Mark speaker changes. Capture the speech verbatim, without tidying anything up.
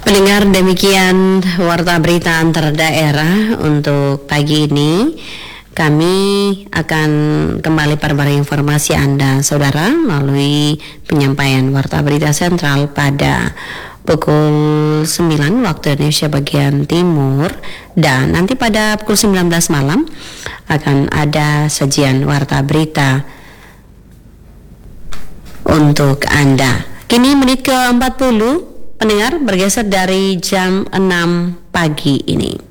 Speaker 1: Pendengar, demikian warta berita antar daerah untuk pagi ini. Kami akan kembali perbarui informasi Anda, saudara, melalui penyampaian warta berita sentral pada pukul sembilan waktu Indonesia bagian Timur, dan nanti pada pukul sembilan belas malam akan ada sajian warta berita untuk Anda. Kini menit ke empat puluh, pendengar, bergeser dari jam enam pagi ini.